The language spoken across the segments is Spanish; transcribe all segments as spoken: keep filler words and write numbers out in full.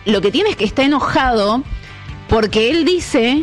lo que tiene es que está enojado porque él dice...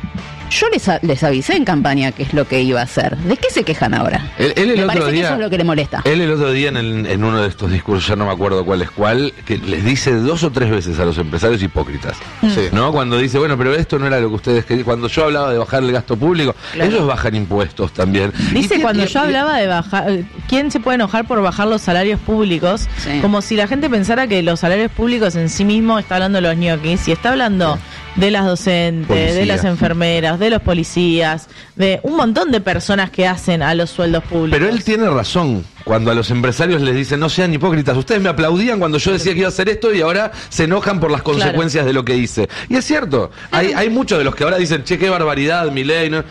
Yo les, a, les avisé en campaña qué es lo que iba a hacer. ¿De qué se quejan ahora? Él, él el me otro parece día, que eso es lo que le molesta. Él el otro día en, el, en uno de estos discursos, ya no me acuerdo cuál es cuál, que les dice dos o tres veces a los empresarios hipócritas. Sí. ¿No? Cuando dice, bueno, pero esto no era lo que ustedes querían. Cuando yo hablaba de bajar el gasto público, claro. ellos bajan impuestos también. Dice Y, cuando y, yo y, hablaba de bajar, ¿quién se puede enojar por bajar los salarios públicos? Sí. Como si la gente pensara que los salarios públicos en sí mismo está hablando de los ñoquis y está hablando de las docentes, Policía. de las enfermeras, de los policías, de un montón de personas que hacen a los sueldos públicos. Pero él tiene razón cuando a los empresarios les dicen, no sean hipócritas, ustedes me aplaudían cuando yo decía que iba a hacer esto y ahora se enojan por las consecuencias claro. de lo que hice. Y es cierto, hay, hay muchos de los que ahora dicen, che, qué barbaridad, Milei, no,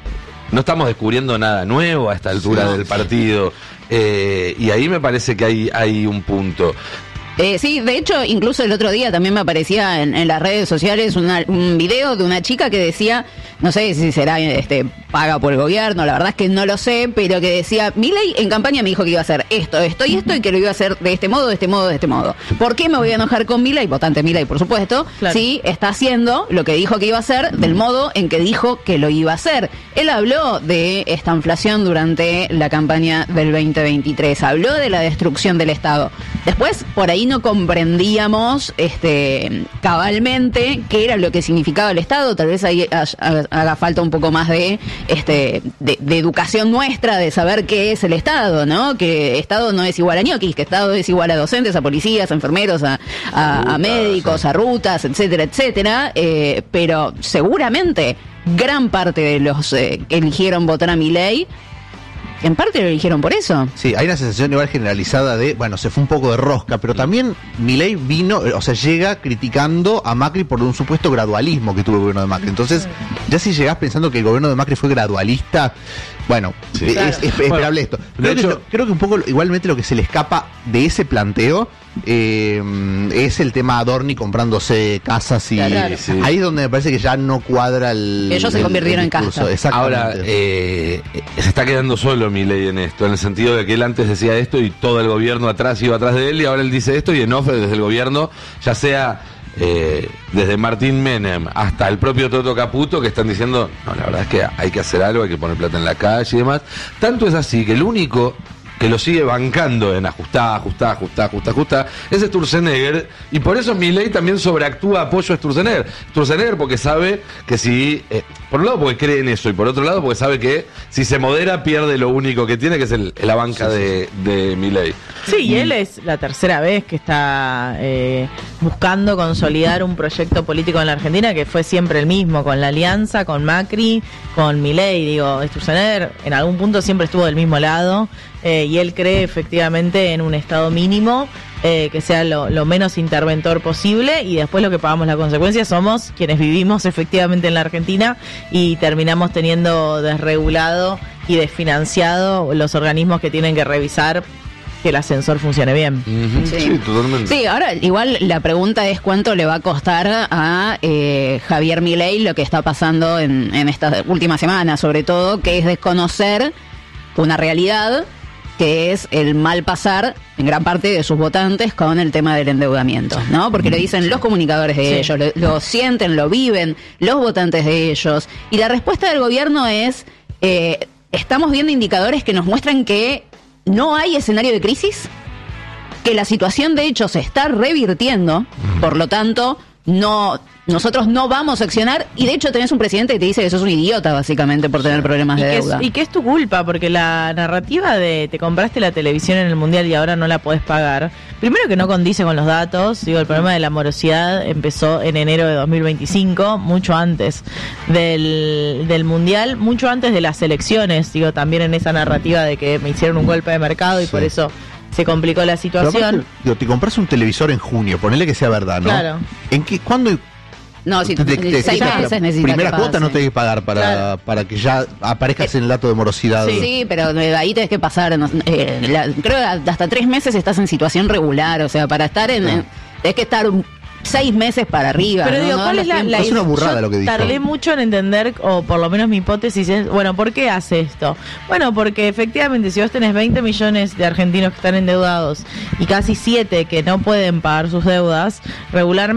no estamos descubriendo nada nuevo a esta altura sí. del partido. Eh, y ahí me parece que hay, hay un punto. Eh, sí, de hecho, incluso el otro día también me aparecía en, en las redes sociales una, un video de una chica que decía, no sé si será este paga por el gobierno, la verdad es que no lo sé, pero que decía, Milei en campaña me dijo que iba a hacer esto, esto y esto, y que lo iba a hacer de este modo, de este modo, de este modo. ¿Por qué me voy a enojar con Milei, votante Milei, por supuesto, claro. si está haciendo lo que dijo que iba a hacer del modo en que dijo que lo iba a hacer? Él habló de esta inflación durante la campaña del veinte veintitrés, habló de la destrucción del Estado. Después, por ahí no comprendíamos este cabalmente qué era lo que significaba el Estado. Tal vez ahí haga falta un poco más de este de, de educación nuestra, de saber qué es el Estado, ¿no? Que Estado no es igual a ñoquis, que Estado es igual a docentes, a policías, a enfermeros, a, a, rutas, a médicos, sí. a rutas, etcétera, etcétera. Eh, pero seguramente gran parte de los eh, que eligieron votar a Milei en parte lo eligieron por eso. Sí, hay una sensación igual generalizada de, bueno, se fue un poco de rosca, pero también Milei vino, o sea, llega criticando a Macri por un supuesto gradualismo que tuvo el gobierno de Macri. Entonces, ya si llegás pensando que el gobierno de Macri fue gradualista, bueno, sí. es, claro. es, es esperable bueno, esto. Creo, hecho, que, creo que un poco, igualmente, lo que se le escapa de ese planteo eh, es el tema Adorni comprándose casas y claro. sí. ahí es donde me parece que ya no cuadra el... Ellos se el, convirtieron el en casa. Ahora, eh, se está quedando solo Milei en esto, en el sentido de que él antes decía esto y todo el gobierno atrás iba atrás de él, y ahora él dice esto y en off desde el gobierno, ya sea eh, desde Martín Menem hasta el propio Toto Caputo, que están diciendo, no, la verdad es que hay que hacer algo, hay que poner plata en la calle y demás. Tanto es así que el único que lo sigue bancando en ajustar, ajustar, ajustar, ajustar, ajustar, es Sturzenegger, y por eso Milei también sobreactúa apoyo a Sturzenegger. Sturzenegger porque sabe que si, eh, por un lado porque cree en eso, y por otro lado porque sabe que si se modera pierde lo único que tiene, que es el, la banca sí, de, sí. de Milei. Sí, y él es la tercera vez que está eh, buscando consolidar un proyecto político en la Argentina que fue siempre el mismo, con la alianza, con Macri, con Milei. Digo, Sturzenegger en algún punto siempre estuvo del mismo lado, eh, y él cree efectivamente en un estado mínimo eh, que sea lo, lo menos interventor posible, y después lo que pagamos la consecuencia somos quienes vivimos efectivamente en la Argentina y terminamos teniendo desregulado y desfinanciado los organismos que tienen que revisar que el ascensor funcione bien. Uh-huh. Sí. sí, totalmente. Sí, ahora igual la pregunta es cuánto le va a costar a eh, Javier Milei lo que está pasando en, en esta última semana, sobre todo, que es desconocer una realidad que es el mal pasar en gran parte de sus votantes con el tema del endeudamiento, ¿no? Porque lo dicen los comunicadores de sí. ellos, lo, lo sienten, lo viven, los votantes de ellos. Y la respuesta del gobierno es, eh, estamos viendo indicadores que nos muestran que no hay escenario de crisis, que la situación de hecho se está revirtiendo, por lo tanto, no... nosotros no vamos a accionar, y de hecho tenés un presidente que te dice que sos un idiota básicamente por tener problemas y de que deuda. Es, y que es tu culpa, porque la narrativa de te compraste la televisión en el Mundial y ahora no la podés pagar, primero que no condice con los datos. Digo, el problema de la morosidad empezó en enero de dos mil veinticinco, mucho antes del, del Mundial, mucho antes de las elecciones, digo, también en esa narrativa de que me hicieron un golpe de mercado y sí. por eso se complicó la situación. Aparte, digo, te compras un televisor en junio, ponele que sea verdad, ¿no? Claro. ¿En qué, cuándo? No, si te, te, te, seis te, meses necesitas. Primera que cuota pase. no tenés que pagar para, claro. para que ya aparezcas en el dato de morosidad. Sí, sí, pero ahí tenés que pasar, no, eh, la, creo que hasta tres meses estás en situación regular, o sea, para estar en... en tenés que estar un, seis meses para arriba. Pero ¿no? digo, no, ¿cuál no es la, la es una burrada yo lo que dijo. Tardé mucho en entender, o por lo menos mi hipótesis es, bueno, ¿por qué hace esto? Bueno, porque efectivamente si vos tenés veinte millones de argentinos que están endeudados y casi siete que no pueden pagar sus deudas, regularmente